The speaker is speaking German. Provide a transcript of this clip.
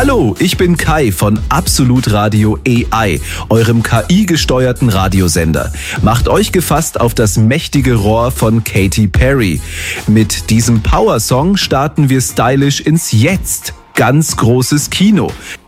Hallo, ich bin Kai von Absolut Radio AI, eurem KI-gesteuerten Radiosender. Macht euch gefasst auf das mächtige Rohr von Katy Perry. Mit diesem Power-Song starten wir stylisch ins Jetzt. Ganz großes Kino.